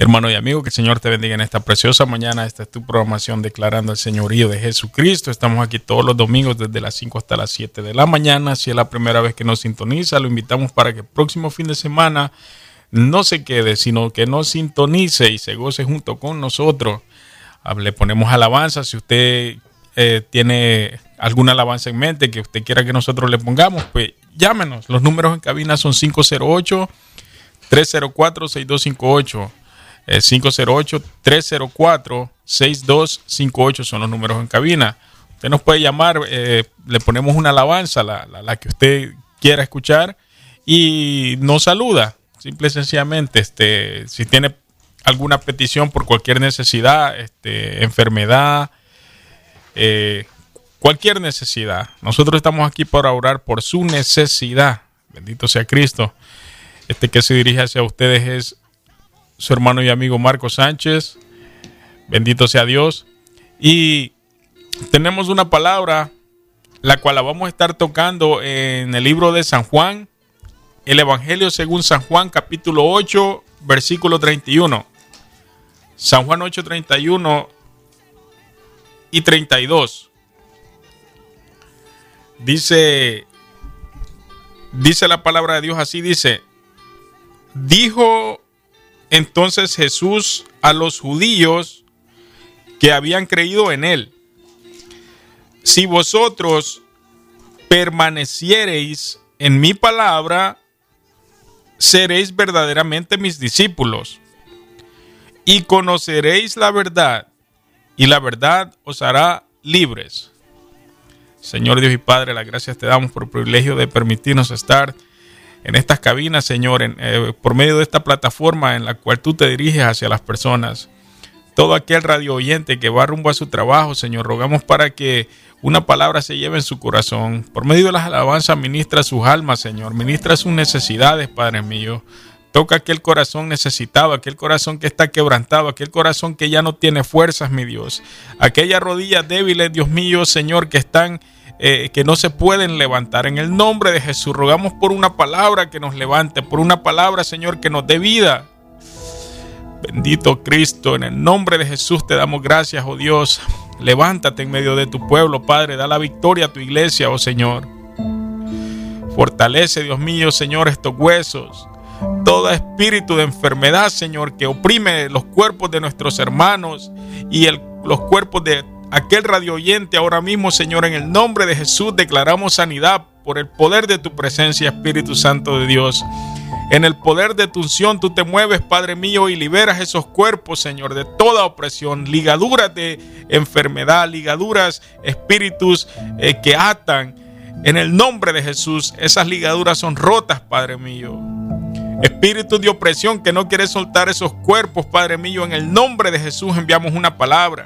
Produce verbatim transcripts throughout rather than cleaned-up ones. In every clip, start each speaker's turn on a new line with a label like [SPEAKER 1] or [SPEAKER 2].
[SPEAKER 1] Hermano y amigo, que el Señor te bendiga en esta preciosa mañana. Esta es tu programación Declarando el Señorío de Jesucristo. Estamos aquí todos los domingos desde las cinco hasta las siete de la mañana. Si es la primera vez que nos sintoniza, lo invitamos para que el próximo fin de semana no se quede, sino que nos sintonice y se goce junto con nosotros. Le ponemos alabanza. Si usted eh, tiene alguna alabanza en mente que usted quiera que nosotros le pongamos, pues llámenos. Los números en cabina son cinco cero ocho, tres cero cuatro, seis dos cinco ocho. cinco cero ocho, tres cero cuatro, seis dos cinco ocho son los números en cabina. Usted nos puede llamar, eh, le ponemos una alabanza, la, la, la que usted quiera escuchar, y nos saluda. Simple y sencillamente, este, si tiene alguna petición por cualquier necesidad, este, enfermedad, eh, cualquier necesidad, nosotros estamos aquí para orar por su necesidad. Bendito sea Cristo. Este que se dirige hacia ustedes es su hermano y amigo Marco Sánchez. Bendito sea Dios. Y tenemos una palabra, la cual la vamos a estar tocando en el libro de San Juan, el Evangelio según San Juan, capítulo ocho, versículo treinta y uno. San Juan ocho, treinta y uno y treinta y dos. Dice, dice la palabra de Dios así, dice: dijo entonces Jesús a los judíos que habían creído en él: si vosotros permaneciereis en mi palabra, seréis verdaderamente mis discípulos, y conoceréis la verdad, y la verdad os hará libres. Señor Dios y Padre, las gracias te damos por el privilegio de permitirnos estar en estas cabinas, Señor, en, eh, por medio de esta plataforma en la cual tú te diriges hacia las personas. Todo aquel radio oyente que va rumbo a su trabajo, Señor, rogamos para que una palabra se lleve en su corazón. Por medio de las alabanzas, ministra sus almas, Señor. Ministra sus necesidades, Padre mío. Toca aquel corazón necesitado, aquel corazón que está quebrantado, aquel corazón que ya no tiene fuerzas, mi Dios. Aquellas rodillas débiles, Dios mío, Señor, que están... Eh, que no se pueden levantar. En el nombre de Jesús rogamos por una palabra que nos levante, por una palabra, Señor, que nos dé vida. Bendito Cristo, en el nombre de Jesús te damos gracias, oh Dios. Levántate en medio de tu pueblo, Padre, da la victoria a tu iglesia, oh Señor. Fortalece, Dios mío, Señor, estos huesos. Todo espíritu de enfermedad, Señor, que oprime los cuerpos de nuestros hermanos y el, los cuerpos de aquel radio oyente ahora mismo, Señor, en el nombre de Jesús declaramos sanidad por el poder de tu presencia, Espíritu Santo de Dios. En el poder de tu unción tú te mueves, Padre mío, y liberas esos cuerpos, Señor, de toda opresión, ligaduras de enfermedad, ligaduras, espíritus eh, que atan. En el nombre de Jesús, esas ligaduras son rotas, Padre mío. Espíritu de opresión que no quiere soltar esos cuerpos, Padre mío, en el nombre de Jesús enviamos una palabra.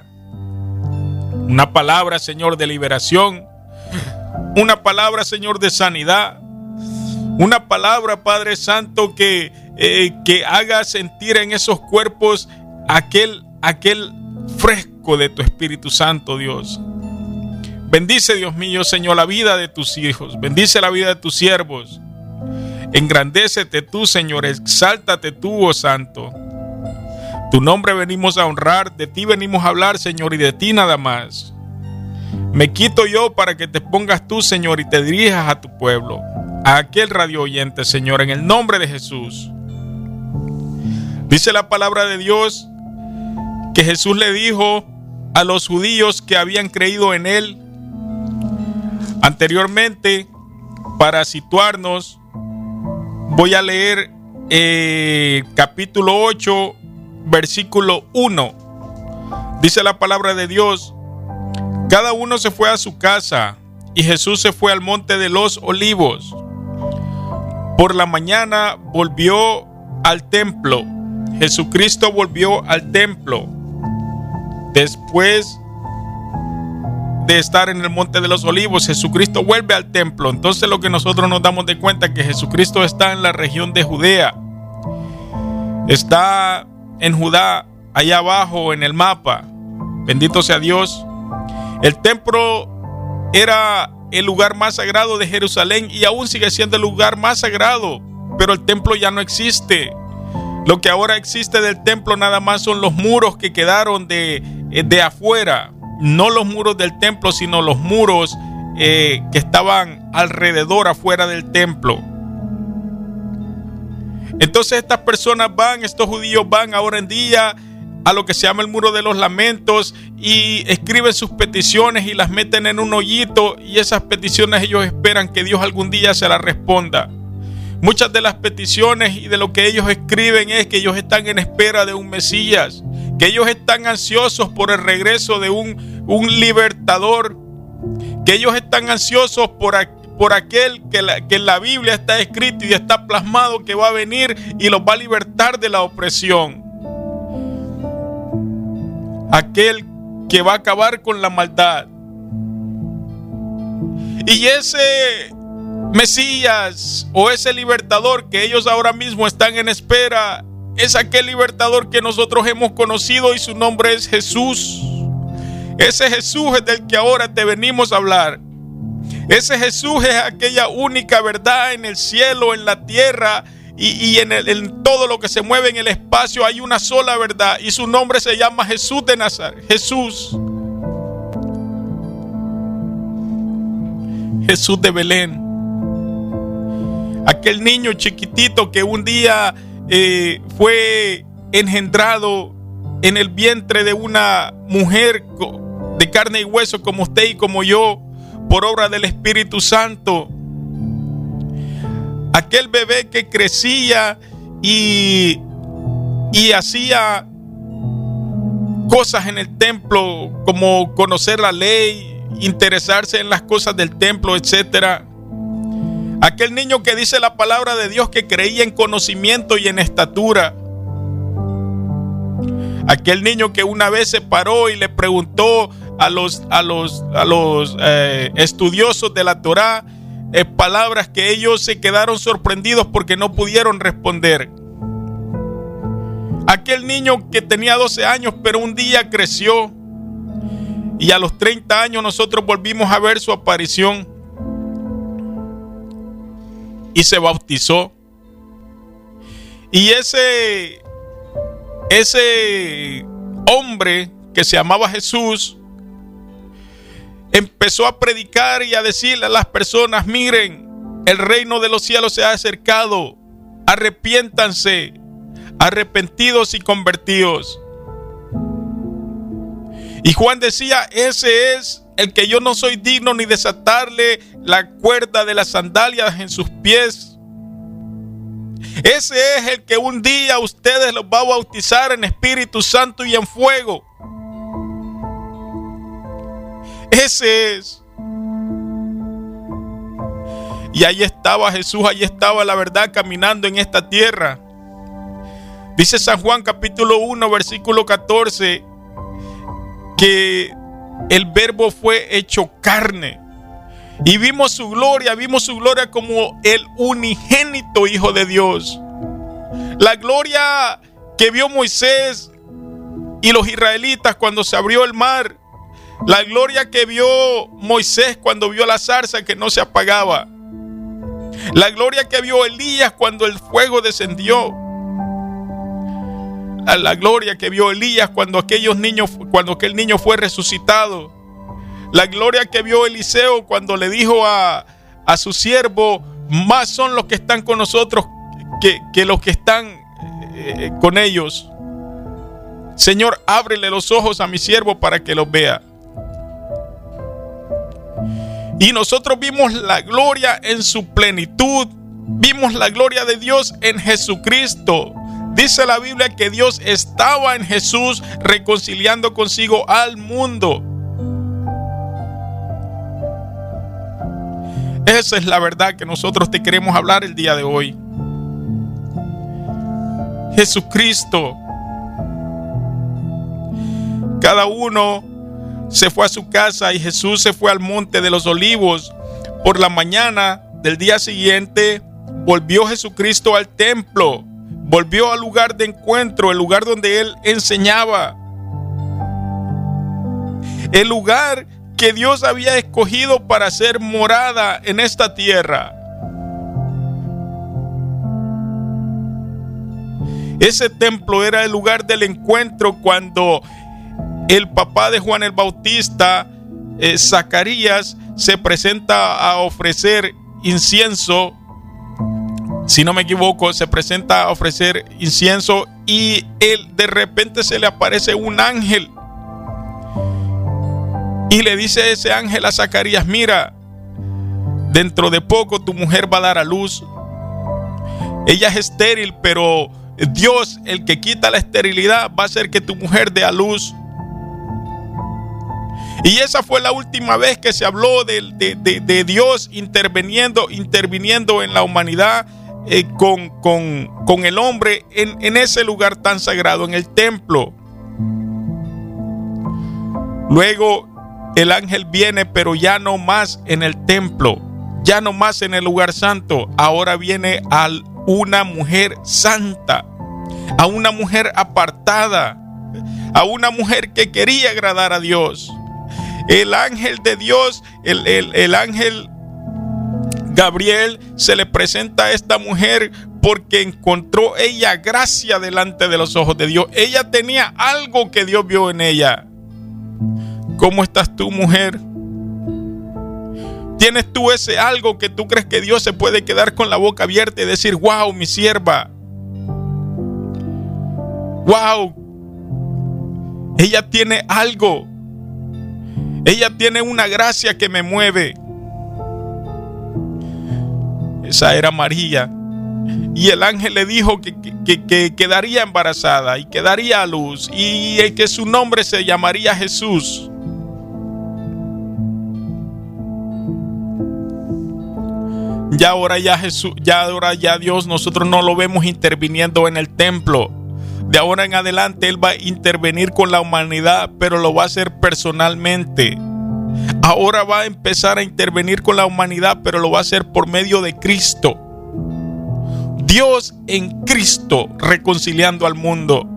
[SPEAKER 1] Una palabra, Señor, de liberación. Una palabra, Señor, de sanidad. Una palabra, Padre Santo, que, eh, que haga sentir en esos cuerpos aquel, aquel fresco de tu Espíritu Santo, Dios. Bendice, Dios mío, Señor, la vida de tus hijos. Bendice la vida de tus siervos. Engrandécete tú, Señor. Exáltate tú, oh Santo. Tu nombre venimos a honrar, de ti venimos a hablar, Señor, y de ti nada más. Me quito yo para que te pongas tú, Señor, y te dirijas a tu pueblo, a aquel radio oyente, Señor, en el nombre de Jesús. Dice la palabra de Dios que Jesús le dijo a los judíos que habían creído en él. Anteriormente, para situarnos, voy a leer eh, capítulo ocho, versículo uno. Dice la palabra de Dios: cada uno se fue a su casa y Jesús se fue al monte de los olivos. Por la mañana volvió al templo. Jesucristo volvió al templo después de estar en el monte de los olivos. Jesucristo vuelve al templo. Entonces lo que nosotros nos damos de cuenta es que Jesucristo está en la región de Judea. Está en Judá, allá abajo en el mapa. Bendito sea Dios. El templo era el lugar más sagrado de Jerusalén y aún sigue siendo el lugar más sagrado, pero el templo ya no existe. Lo que ahora existe del templo nada más son los muros que quedaron de, de afuera. No los muros del templo, sino los muros eh, que estaban alrededor, afuera del templo. Entonces estas personas van, estos judíos van ahora en día a lo que se llama el muro de los lamentos y escriben sus peticiones y las meten en un hoyito, y esas peticiones ellos esperan que Dios algún día se las responda. Muchas de las peticiones y de lo que ellos escriben es que ellos están en espera de un Mesías, que ellos están ansiosos por el regreso de un, un libertador, que ellos están ansiosos por, a, por aquel que, la, que en la Biblia está escrito y está plasmado que va a venir y los va a libertar de la opresión. Aquel que va a acabar con la maldad. Y ese Mesías o ese libertador que ellos ahora mismo están en espera es aquel libertador que nosotros hemos conocido, y su nombre es Jesús. Ese Jesús es del que ahora te venimos a hablar. Ese Jesús es aquella única verdad en el cielo, en la tierra y, y en, el, en todo lo que se mueve en el espacio. Hay una sola verdad y su nombre se llama Jesús de Nazaret. Jesús. Jesús de Belén. Aquel niño chiquitito que un día eh, fue engendrado en el vientre de una mujer de carne y hueso como usted y como yo, por obra del Espíritu Santo. Aquel bebé que crecía y, y hacía cosas en el templo, como conocer la ley, interesarse en las cosas del templo, etcétera. Aquel niño que dice la palabra de Dios que creía en conocimiento y en estatura. Aquel niño que una vez se paró y le preguntó a los, a los, a los eh, estudiosos de la Torá eh, palabras que ellos se quedaron sorprendidos porque no pudieron responder. Aquel niño que tenía doce años pero un día creció, y a los treinta años nosotros volvimos a ver su aparición y se bautizó. Y ese ese hombre que se llamaba Jesús empezó a predicar y a decirle a las personas: miren, el reino de los cielos se ha acercado, arrepiéntanse, arrepentidos y convertidos. Y Juan decía: ese es el que yo no soy digno ni desatarle la cuerda de las sandalias en sus pies. Ese es el que un día ustedes los va a bautizar en Espíritu Santo y en fuego. Ese es. Y ahí estaba Jesús, ahí estaba la verdad caminando en esta tierra. Dice San Juan capítulo uno versículo catorce que el verbo fue hecho carne y vimos su gloria, vimos su gloria como el unigénito Hijo de Dios. La gloria que vio Moisés y los israelitas cuando se abrió el mar. La gloria que vio Moisés cuando vio la zarza que no se apagaba. La gloria que vio Elías cuando el fuego descendió. La gloria que vio Elías cuando aquellos niños, cuando aquel niño fue resucitado. La gloria que vio Eliseo cuando le dijo a, a su siervo: más son los que están con nosotros que, que los que están eh, con ellos. Señor, ábrele los ojos a mi siervo para que los vea. Y nosotros vimos la gloria en su plenitud. Vimos la gloria de Dios en Jesucristo. Dice la Biblia que Dios estaba en Jesús reconciliando consigo al mundo. Esa es la verdad que nosotros te queremos hablar el día de hoy. Jesucristo. Cada uno se fue a su casa y Jesús se fue al monte de los olivos. Por la mañana del día siguiente volvió Jesucristo al templo. Volvió al lugar de encuentro, el lugar donde Él enseñaba. El lugar que Dios había escogido para ser morada en esta tierra. Ese templo era el lugar del encuentro cuando el papá de Juan el Bautista, eh, Zacarías, se presenta a ofrecer incienso. Si no me equivoco, se presenta a ofrecer incienso y él, de repente se le aparece un ángel y le dice ese ángel a Zacarías: mira, dentro de poco tu mujer va a dar a luz. Ella es estéril, pero Dios, el que quita la esterilidad, va a hacer que tu mujer dé a luz. Y esa fue la última vez que se habló de, de, de, de Dios interviniendo, interviniendo en la humanidad, eh, con, con, con el hombre en, en ese lugar tan sagrado, en el templo. Luego el ángel viene, pero ya no más en el templo, ya no más en el lugar santo. Ahora viene a una mujer santa, a una mujer apartada, a una mujer que quería agradar a Dios. El ángel de Dios, el, el, el ángel Gabriel, se le presenta a esta mujer porque encontró ella gracia delante de los ojos de Dios. Ella tenía algo que Dios vio en ella. ¿Cómo estás tú, mujer? ¿Tienes tú ese algo que tú crees que Dios se puede quedar con la boca abierta y decir: wow, mi sierva? Wow, ella tiene algo. Ella tiene una gracia que me mueve. Esa era María. Y el ángel le dijo que, que, que quedaría embarazada y que daría a luz, y que su nombre se llamaría Jesús. Ya ahora ya Jesús, ya ahora ya Dios, nosotros no lo vemos interviniendo en el templo. De ahora en adelante Él va a intervenir con la humanidad, pero lo va a hacer personalmente. Ahora va a empezar a intervenir con la humanidad, pero lo va a hacer por medio de Cristo. Dios en Cristo reconciliando al mundo.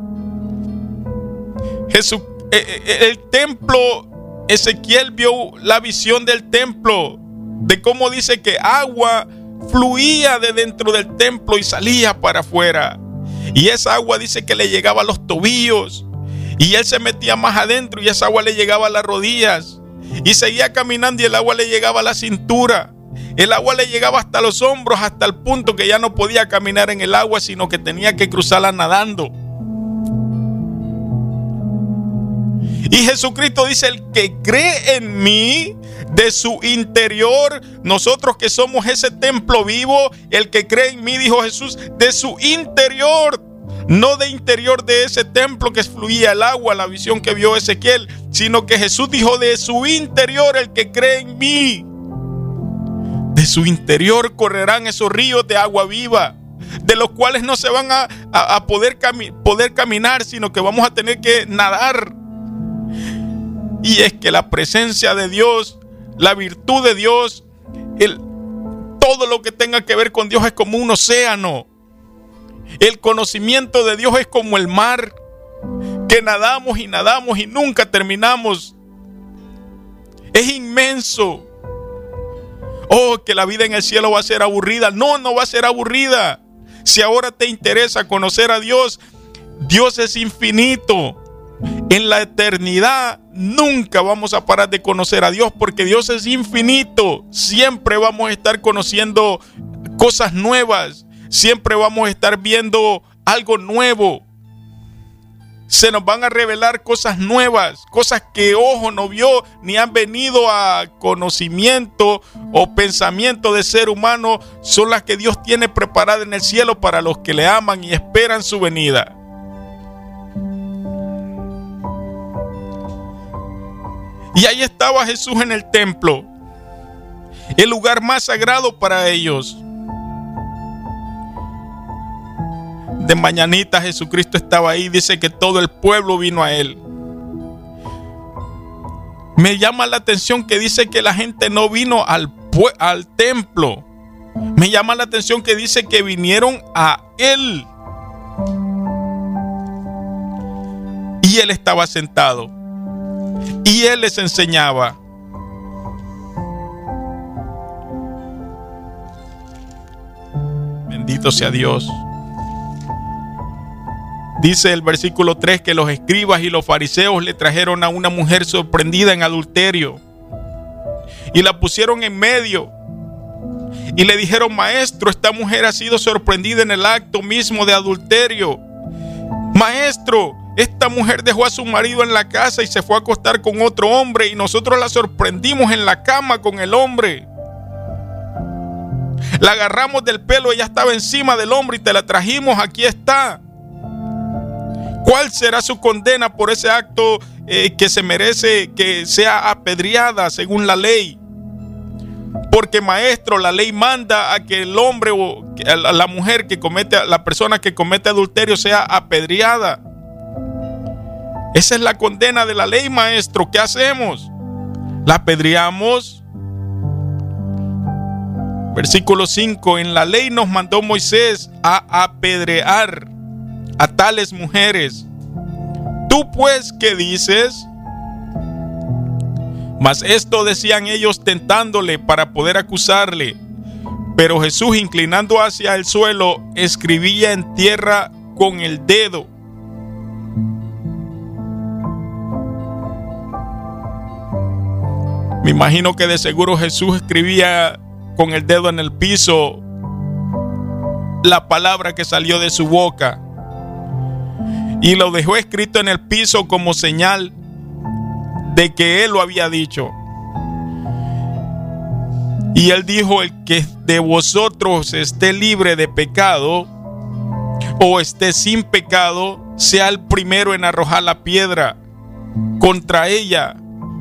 [SPEAKER 1] Jesús, el templo, Ezequiel vio la visión del templo, de cómo dice que agua fluía de dentro del templo y salía para afuera. Y esa agua dice que le llegaba a los tobillos, y él se metía más adentro y esa agua le llegaba a las rodillas, y seguía caminando y el agua le llegaba a la cintura. El agua le llegaba hasta los hombros, hasta el punto que ya no podía caminar en el agua, sino que tenía que cruzarla nadando. Y Jesucristo dice: el que cree en mí, de su interior, nosotros que somos ese templo vivo, el que cree en mí, dijo Jesús, de su interior, no de interior de ese templo que fluía el agua, la visión que vio Ezequiel, sino que Jesús dijo: de su interior, el que cree en mí, de su interior correrán esos ríos de agua viva, de los cuales no se van a, a, a poder, cami- poder caminar, sino que vamos a tener que nadar. Y es que la presencia de Dios, la virtud de Dios, el, todo lo que tenga que ver con Dios es como un océano. El conocimiento de Dios es como el mar, que nadamos y nadamos y nunca terminamos. Es inmenso. Oh, que la vida en el cielo va a ser aburrida. No, no va a ser aburrida. Si ahora te interesa conocer a Dios, Dios es infinito. En la eternidad nunca vamos a parar de conocer a Dios, porque Dios es infinito. Siempre vamos a estar conociendo cosas nuevas. Siempre vamos a estar viendo algo nuevo. Se nos van a revelar cosas nuevas, cosas que ojo no vio ni han venido a conocimiento o pensamiento de ser humano. Son las que Dios tiene preparadas en el cielo para los que le aman y esperan su venida. Y ahí estaba Jesús en el templo, el lugar más sagrado para ellos. De mañanita Jesucristo estaba ahí, dice que todo el pueblo vino a él. Me llama la atención que dice que la gente no vino al, al templo. Me llama la atención que dice que vinieron a él. Y él estaba sentado. Y él les enseñaba. Bendito sea Dios. Dice el versículo tres que los escribas y los fariseos le trajeron a una mujer sorprendida en adulterio y la pusieron en medio y le dijeron: maestro, esta mujer ha sido sorprendida en el acto mismo de adulterio. Maestro, esta mujer dejó a su marido en la casa y se fue a acostar con otro hombre y nosotros la sorprendimos en la cama con el hombre. La agarramos del pelo, ella estaba encima del hombre y te la trajimos, aquí está. ¿Cuál será su condena por ese acto eh, que se merece que sea apedreada según la ley? Porque, maestro, la ley manda a que el hombre o a la mujer que comete, la persona que comete adulterio sea apedreada. Esa es la condena de la ley, maestro. ¿Qué hacemos? ¿La apedreamos? Versículo cinco. En la ley nos mandó Moisés a apedrear a tales mujeres. ¿Tú pues qué dices? Mas esto decían ellos tentándole para poder acusarle. Pero Jesús, inclinando hacia el suelo, escribía en tierra con el dedo. Me imagino que de seguro Jesús escribía con el dedo en el piso la palabra que salió de su boca y lo dejó escrito en el piso como señal de que él lo había dicho. Y él dijo: el que de vosotros esté libre de pecado o esté sin pecado, sea el primero en arrojar la piedra contra ella.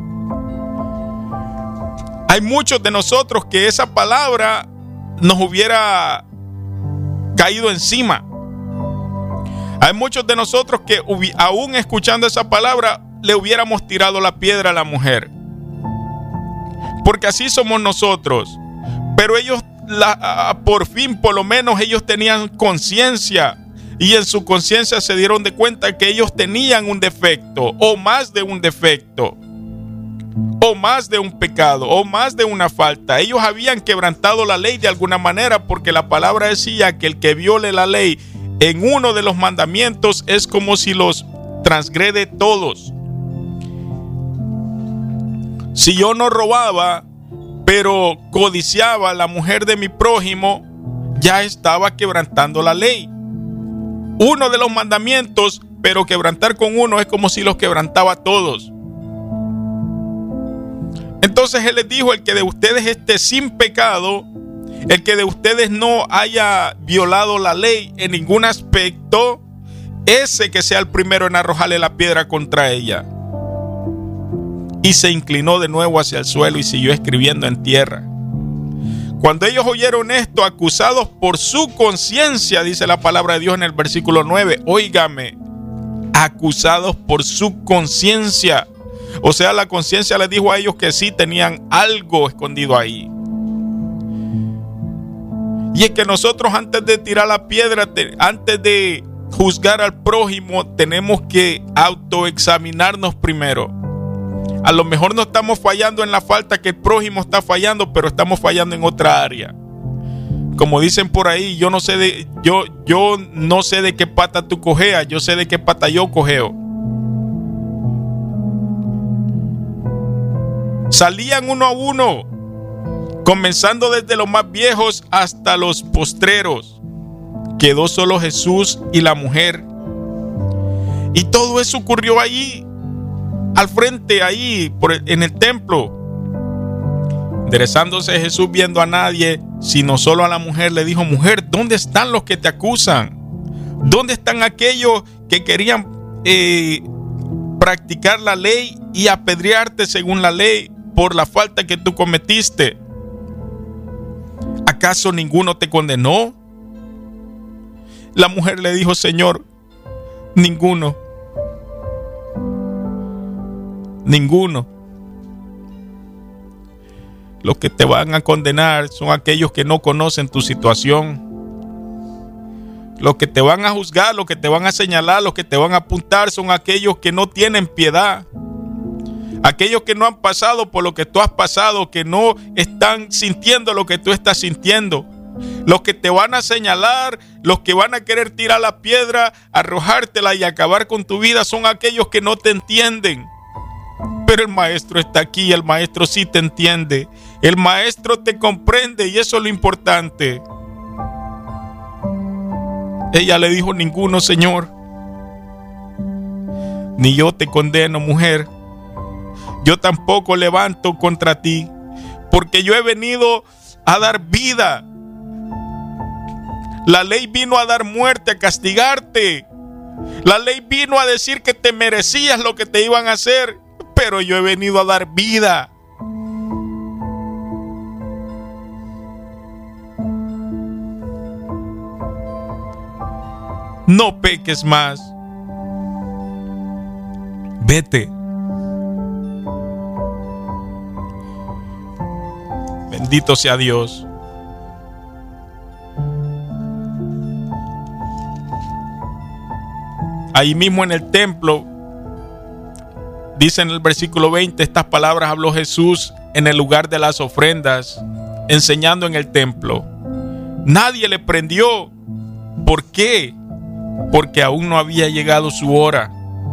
[SPEAKER 1] Hay muchos de nosotros que esa palabra nos hubiera caído encima. Hay muchos de nosotros que aún escuchando esa palabra le hubiéramos tirado la piedra a la mujer. Porque así somos nosotros. Pero ellos, la, por fin, por lo menos ellos tenían conciencia. Y en su conciencia se dieron de cuenta que ellos tenían un defecto, o más de un defecto, o más de un pecado, o más de una falta. Ellos habían quebrantado la ley de alguna manera, porque la palabra decía que el que viole la ley en uno de los mandamientos es como si los transgrede todos. Si yo no robaba, pero codiciaba a la mujer de mi prójimo, ya estaba quebrantando la ley. Uno de los mandamientos, pero quebrantar con uno es como si los quebrantaba todos. Entonces él les dijo: el que de ustedes esté sin pecado, el que de ustedes no haya violado la ley en ningún aspecto, ese que sea el primero en arrojarle la piedra contra ella. Y se inclinó de nuevo hacia el suelo y siguió escribiendo en tierra. Cuando ellos oyeron esto, acusados por su conciencia, dice la palabra de Dios en el versículo nueve, óigame, acusados por su conciencia. O sea, la conciencia les dijo a ellos que sí tenían algo escondido ahí. Y es que nosotros, antes de tirar la piedra, te, antes de juzgar al prójimo, tenemos que autoexaminarnos primero. A lo mejor no estamos fallando en la falta que el prójimo está fallando, pero estamos fallando en otra área. Como dicen por ahí, yo no sé de, yo, yo no sé de qué pata tú cojeas, yo sé de qué pata yo cojeo. Salían uno a uno, comenzando desde los más viejos hasta los postreros. Quedó solo Jesús y la mujer. Y todo eso ocurrió allí, al frente, ahí, por el, en el templo. Enderezándose Jesús, viendo a nadie, sino solo a la mujer, le dijo: mujer, ¿dónde están los que te acusan? ¿Dónde están aquellos que querían eh, practicar la ley y apedrearte según la ley por la falta que tú cometiste? ¿Acaso ninguno te condenó? La mujer le dijo: Señor, ninguno. Ninguno. Los que te van a condenar son aquellos que no conocen tu situación. Los que te van a juzgar, los que te van a señalar, los que te van a apuntar son aquellos que no tienen piedad. Aquellos que no han pasado por lo que tú has pasado, que no están sintiendo lo que tú estás sintiendo. Los que te van a señalar, los que van a querer tirar la piedra, arrojártela y acabar con tu vida son aquellos que no te entienden. Pero el maestro está aquí, el maestro sí te entiende. El maestro te comprende y eso es lo importante. Ella le dijo: ninguno, Señor. Ni yo te condeno, mujer. Yo tampoco levanto contra ti, porque yo he venido a dar vida. La ley vino a dar muerte, a castigarte. La ley vino a decir que te merecías lo que te iban a hacer, pero yo he venido a dar vida. No peques más. Vete. Bendito sea Dios. Ahí mismo en el templo, dice en el versículo veinte, estas palabras habló Jesús en el lugar de las ofrendas, enseñando en el templo. Nadie le prendió. ¿Por qué? Porque aún no había llegado su hora.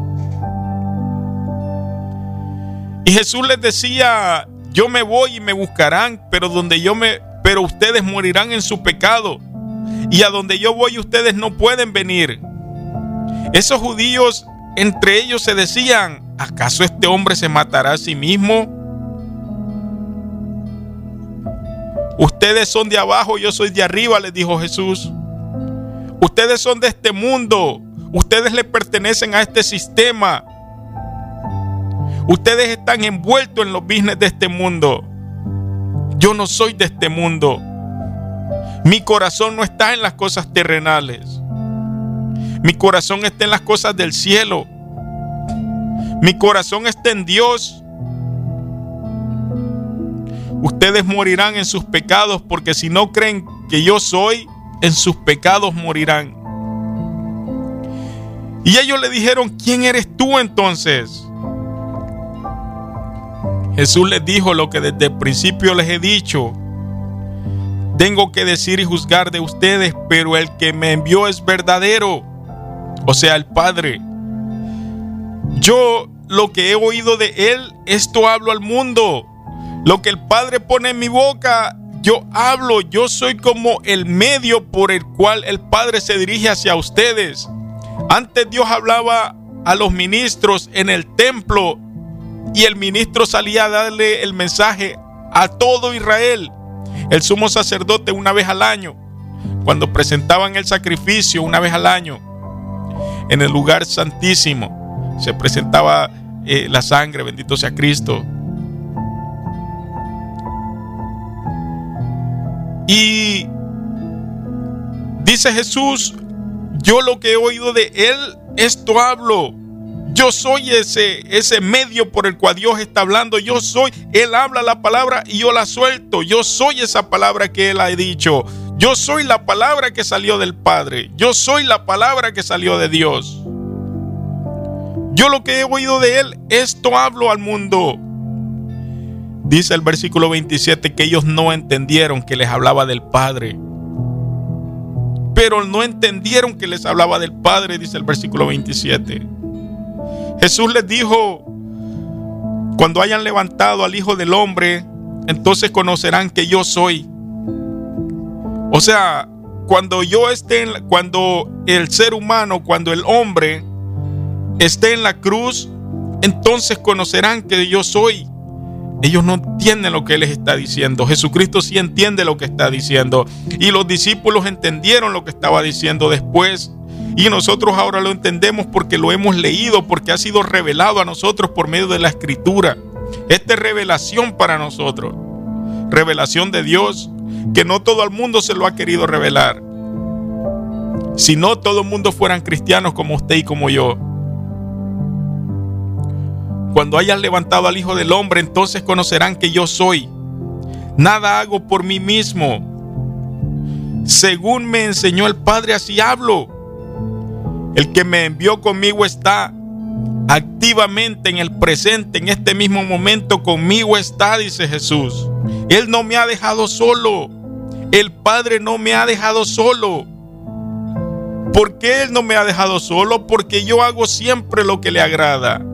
[SPEAKER 1] Y Jesús les decía: yo me voy y me buscarán, pero donde yo me, pero ustedes morirán en su pecado. Y a donde yo voy ustedes no pueden venir. Esos judíos entre ellos se decían: ¿acaso este hombre se matará a sí mismo? Ustedes son de abajo, yo soy de arriba, les dijo Jesús. Ustedes son de este mundo. Ustedes le pertenecen a este sistema. Ustedes están envueltos en los business de este mundo. Yo no soy de este mundo. Mi corazón no está en las cosas terrenales. Mi corazón está en las cosas del cielo. Mi corazón está en Dios. Ustedes morirán en sus pecados, porque si no creen que yo soy, en sus pecados morirán. Y ellos le dijeron: ¿quién eres tú entonces? Jesús les dijo lo que desde el principio les he dicho. Tengo que decir y juzgar de ustedes, pero el que me envió es verdadero, o sea, el Padre. Yo lo que he oído de él, esto hablo al mundo. Lo que el Padre pone en mi boca, yo hablo. Yo soy como el medio por el cual el Padre se dirige hacia ustedes. Antes Dios hablaba a los ministros en el templo y el ministro salía a darle el mensaje a todo Israel. El sumo sacerdote una vez al año, cuando presentaban el sacrificio una vez al año, en el lugar santísimo, se presentaba eh, la sangre, bendito sea Cristo. Y dice Jesús: yo lo que he oído de él, esto hablo. Yo soy ese, ese medio por el cual Dios está hablando. Yo soy, él habla la palabra y yo la suelto. Yo soy esa palabra que él ha dicho. Yo soy la palabra que salió del Padre. Yo soy la palabra que salió de Dios. Yo lo que he oído de él, esto hablo al mundo. Dice el versículo veintisiete que ellos no entendieron que les hablaba del Padre. Pero no entendieron que les hablaba del Padre, dice el versículo veintisiete. Jesús les dijo: cuando hayan levantado al Hijo del Hombre, entonces conocerán que yo soy. O sea, cuando yo esté en, cuando el ser humano, cuando el hombre esté en la cruz, entonces conocerán que yo soy. Ellos no entienden lo que él les está diciendo. Jesucristo sí entiende lo que está diciendo. Y los discípulos entendieron lo que estaba diciendo después. Y nosotros ahora lo entendemos porque lo hemos leído, porque ha sido revelado a nosotros por medio de la Escritura. Esta es revelación para nosotros. Revelación de Dios, que no todo el mundo se lo ha querido revelar. Si no, todo el mundo fueran cristianos como usted y como yo. Cuando hayan levantado al Hijo del Hombre, entonces conocerán que yo soy. Nada hago por mí mismo. Según me enseñó el Padre, así hablo. El que me envió conmigo está activamente en el presente, en este mismo momento conmigo está, dice Jesús. Él no me ha dejado solo. El Padre no me ha dejado solo. ¿Por qué Él no me ha dejado solo? Porque yo hago siempre lo que le agrada.